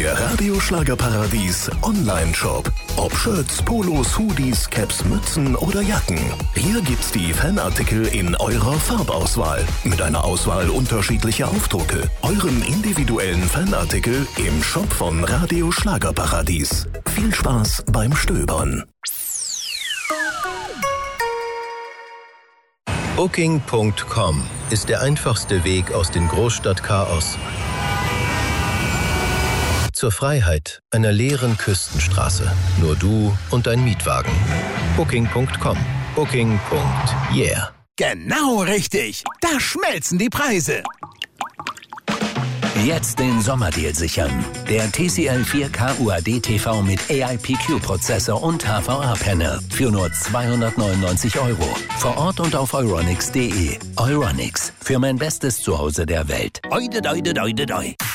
Der Radio Schlagerparadies Online-Shop. Ob Shirts, Polos, Hoodies, Caps, Mützen oder Jacken. Hier gibt's die Fanartikel in eurer Farbauswahl. Mit einer Auswahl unterschiedlicher Aufdrucke. Euren individuellen Fanartikel im Shop von Radio Schlagerparadies. Viel Spaß beim Stöbern. Booking.com ist der einfachste Weg aus dem Großstadtchaos zur Freiheit einer leeren Küstenstraße. Nur du und dein Mietwagen. Booking.com. Booking.yeah. Genau richtig. Da schmelzen die Preise. Jetzt den Sommerdeal sichern. Der TCL 4K UHD TV mit AIPQ-Prozessor und HVA-Panel für nur 299 €. Vor Ort und auf euronics.de. Euronics. Für mein bestes Zuhause der Welt. Oide, doide, doide, doi.